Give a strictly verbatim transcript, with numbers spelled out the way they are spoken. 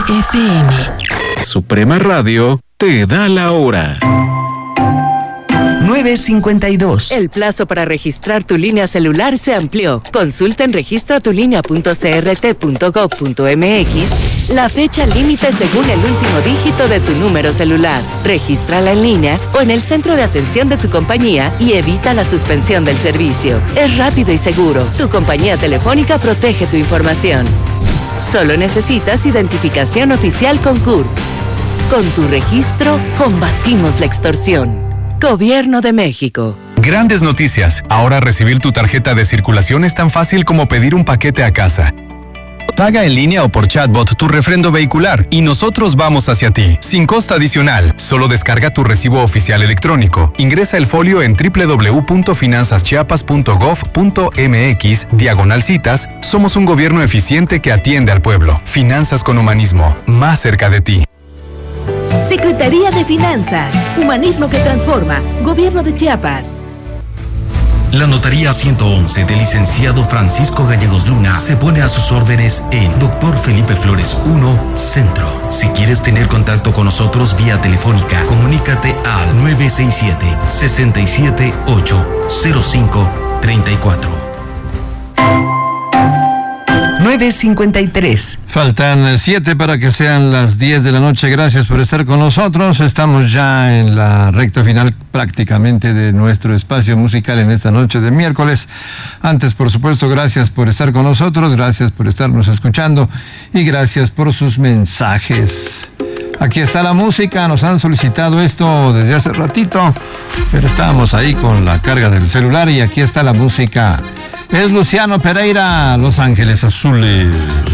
F M. Suprema Radio te da la hora. nueve cincuenta y dos. El plazo para registrar tu línea celular se amplió. Consulta en registratulínea punto c r t punto gov punto m x la fecha límite según el último dígito de tu número celular. Regístrala en línea o en el centro de atención de tu compañía y evita la suspensión del servicio. Es rápido y seguro. Tu compañía telefónica protege tu información. Solo necesitas identificación oficial con C U R. Con tu registro, combatimos la extorsión. Gobierno de México. Grandes noticias. Ahora recibir tu tarjeta de circulación es tan fácil como pedir un paquete a casa. Paga en línea o por chatbot tu refrendo vehicular y nosotros vamos hacia ti, sin costo adicional. Solo descarga tu recibo oficial electrónico. Ingresa el folio en doble u doble u doble u punto finanzas chiapas punto gov punto m x diagonal citas. Somos un gobierno eficiente que atiende al pueblo. Finanzas con humanismo, más cerca de ti. Secretaría de Finanzas, Humanismo que Transforma, Gobierno de Chiapas. La Notaría ciento once del licenciado Francisco Gallegos Luna se pone a sus órdenes en Doctor Felipe Flores uno, Centro. Si quieres tener contacto con nosotros vía telefónica, comunícate al nueve seis siete, seis siete ocho, cero cinco tres cuatro. nueve cincuenta y tres. Faltan siete para que sean las diez de la noche. Gracias por estar con nosotros. Estamos ya en la recta final prácticamente de nuestro espacio musical en esta noche de miércoles. Antes, por supuesto, gracias por estar con nosotros, gracias por estarnos escuchando y gracias por sus mensajes. Aquí está la música, nos han solicitado esto desde hace ratito, pero estábamos ahí con la carga del celular y aquí está la música. Es Luciano Pereira, Los Ángeles Azules.